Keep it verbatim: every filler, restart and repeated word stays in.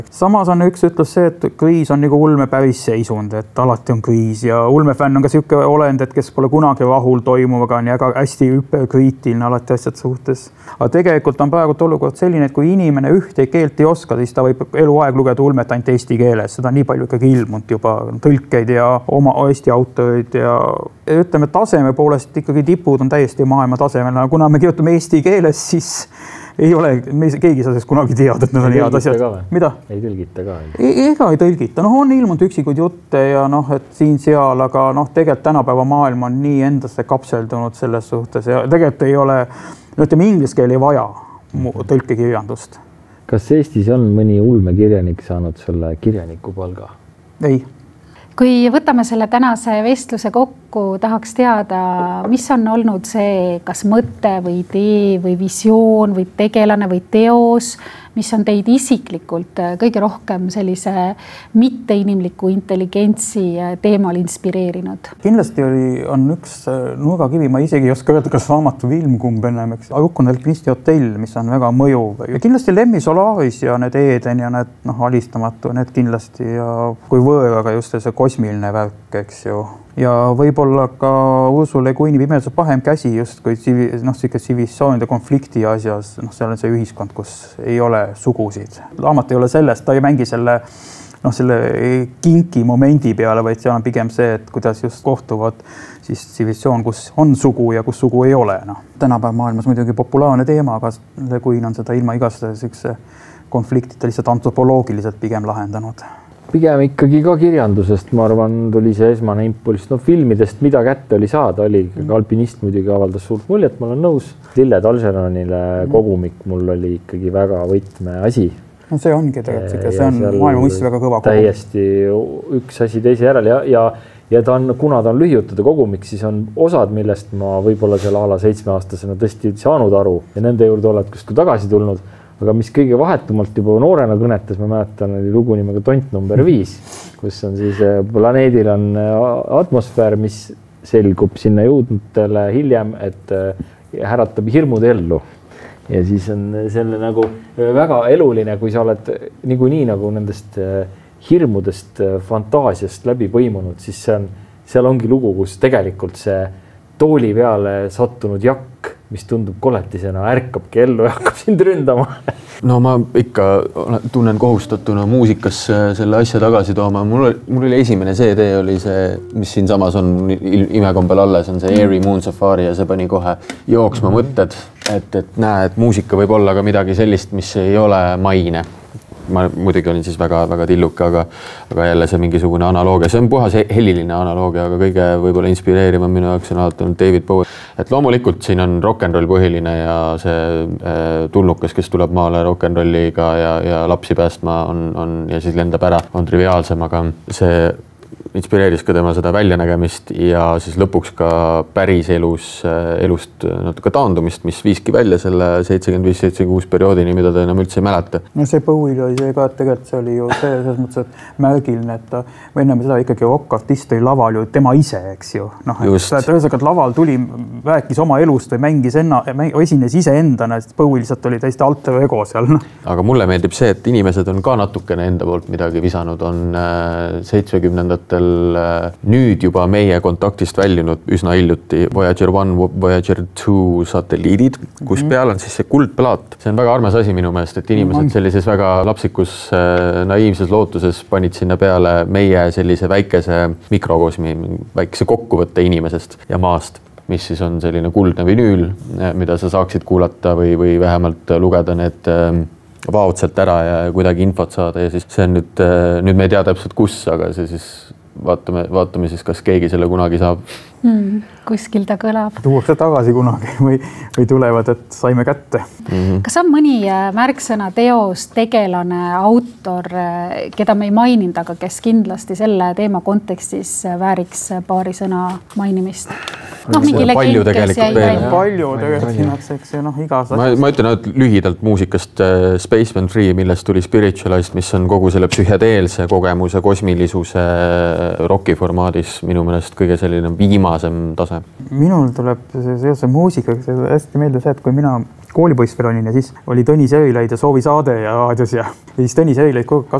Samas on üks ütlus see, et kriis on nagu ulme päris seisund, et alati on kriis ja ulmefänn on ka siuke olend, et kes pole kunagi rahul toimuvaga, on väga hästi hüperkriitiline alati asjad suhtes. Aga tegelikult on praegu olukord selline, et kui inimene ühte keelt ei oska, siis ta võib eluaeg lugeda ulmet ainult eesti keeles. Seda on nii palju ikkagi ilmunud juba tõlkeid ja oma eesti autorid ja ütleme taseme poolest ikkagi tipud on täiesti maailma tasemel. Kuna me kirjutame eesti keeles, siis ei ole, me keegi saa kunagi teada, et need on head asjad. Mida? Ei tõlgita ka. Ega ei tõlgita. Noh, on ilmunud üksikuid jutte ja noh, et siin seal, aga noh, tegelikult tänapäeva maailm on nii endasse kapseldunud selles suhtes ja tegelikult ei ole, ütleme, inglise keel ei vaja tõlkekirjandust. Kas Eestis on mõni ulmekirjanik saanud selle kirjaniku palga? Ei. Kui võtame selle tänase vestluse kokku, tahaks teada, mis on olnud see kas mõte või idee või visioon või tegelane või teos, mis on teid isiklikult kõige rohkem sellise mitteinimliku intelligentsi teemal inspireerinud? Kindlasti oli, on üks nurgakivi, ma isegi ei oska öelda, kas raamatu Vilmkumb ennem, eks. Ajukon Alpinisti hotell, mis on väga mõjuv. Ja kindlasti Lemmi Solaris ja need Eeden ja need noh, alistamatu, need kindlasti ja kui võõraga just see kosmiline värk, eks ju. Ja võib-olla ka Ursula Le Guini Pimeduse pahem käsi just kui noh, tsivilisatsioonide konflikti asjas, noh, seal on see ühiskond, kus ei ole sugusid. Raamat ei ole sellest, ta ei mängi selle, noh, selle kinki momendi peale, vaid seal on pigem see, et kuidas just kohtuvad siis tsivilisatsioon, kus on sugu ja kus sugu ei ole. No. Tänapäeva maailmas muidugi populaarne teema, aga Le Guin on seda ilma igasse konfliktita lihtsalt antropoloogiliselt pigem lahendanud. Pigem ikkagi ka kirjandusest, ma arvan, tuli see esmane impulss. No filmidest, mida kätte oli saada, oli Alpinist muidugi avaldas suurt muljet, ma olen nõus. Tille Talseronile kogumik mul oli ikkagi väga võtme asi. No see ongi tegelikult, see on maailma mõistes väga kõva kogumik. Täiesti üks asi teise järel ja, ja, ja ta on, kuna ta on lühijutude kogumik, siis on osad, millest ma võib-olla selle ala seitsmeaastasena tõesti saanud aru ja nende juurde oled kuskil tagasi tulnud. Aga mis kõige vahetumalt juba noorena kõnetas, ma mäletan, oli lugu nimega Tont number viis, kus on siis planeedil on atmosfäär, mis selgub sinna jõudnutele hiljem, et häratab hirmud ellu. Ja siis on selle nagu väga eluline, kui sa oled nigu nii nagu nendest hirmudest fantaasiast läbi põimunud, siis see on, seal ongi lugu, kus tegelikult see tooli peale sattunud jakk, mis tundub koletisena, ärkabki ellu ja hakkab sind ründama. No ma ikka tunnen kohustatuna muusikas selle asja tagasi tooma. Mul oli, mul oli esimene C D oli see, mis siin samas on imekombel alles, on see Airy Moon Safari ja see pani kohe jooksma mõtted, et, et näe, et muusika võib olla ka midagi sellist, mis ei ole maine. Ma muidugi olin siis väga, väga tilluke, aga, aga jälle see mingisugune analoogia. See on puhas heliline analoogia, aga kõige võib-olla inspireeriva minu jaoks on alati olnud David Bowie. Et loomulikult siin on rock'n'roll põhiline ja see äh, tulnukas, kes tuleb maale rock'n'rolliga ja, ja lapsi päästma on, on, ja siis lendab ära, on triviaalsem, aga see inspireeris ka tema seda väljanägemist ja siis lõpuks ka päris elus, elust natuke taandumist, mis viiski välja selle seitsekümmend viis seitsekümmend kuus perioodini, mida ta enam üldse ei mäleta. No see Bowie oli see ka, et tegelikult see oli ju see, selles mõttes, et märgiline, et ta enne seda ikkagi rock-artist oli laval ju tema ise, eks ju. Noh, et ühesõnaga laval tuli, rääkis oma elust või mängis enna, esines ise endana, et Bowie lihtsalt oli täiesti alter ego seal. No. Aga mulle meeldib see, et inimesed on ka natukene enda poolt midagi visanud, on seitsmekümnendatel nüüd juba meie kontaktist väljunud üsna hiljuti Voyager one, Voyager two satelliidid, kus peal on siis see kuldplaat. See on väga armas asi minu meelest, et inimesed sellises väga lapsikus naiivses lootuses panid sinna peale meie sellise väikese mikrokosmi, väikese kokkuvõtte inimesest ja maast, mis siis on selline kuldne vinüül, mida sa saaksid kuulata või, või vähemalt lugeda need vaod sealt ära ja kuidagi infot saada ja siis see on nüüd, nüüd me ei tea täpselt kus, aga see siis vaatame, vaatame siis, kas keegi selle kunagi saab. Hmm, kuskil ta kõlab. Tuuakse tagasi kunagi või, või tulevad, et saime kätte. Mm-hmm. Kas on mõni märksõna teos, tegelane, autor, keda me ei maininud, aga kes kindlasti selle teema kontekstis vääriks paari sõna mainimist? No, mingi palju tegelikult veel. Palju tegelikult hinnakseks ja noh, igas ma, ma ütlen et lühidalt muusikast Spaceman Free, millest tuli Spiritualized, mis on kogu selle psühhedeelse kogemuse, kosmilisuse rocki formaadis minu meelest kõige selline viimane punasem tase. Minul tuleb seoses muusikaga hästi meelde see, et kui mina koolipoiss veel olin ja siis oli Tõnis Öölaid ja Soovi saade ja raadios ja, ja siis Tõnis Öölaid kogu